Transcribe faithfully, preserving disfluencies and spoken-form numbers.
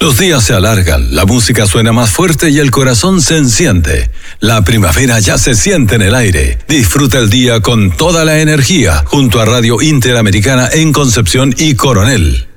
Los días se alargan, la música suena más fuerte y el corazón se enciende. La primavera ya se siente en el aire. Disfruta el día con toda la energía junto a Radio Interamericana en Concepción y Coronel.